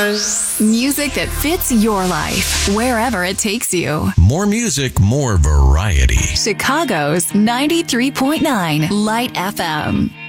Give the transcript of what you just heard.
stars. Music that fits your life, wherever it takes you. More music, more variety. Chicago's 93.9 Light FM.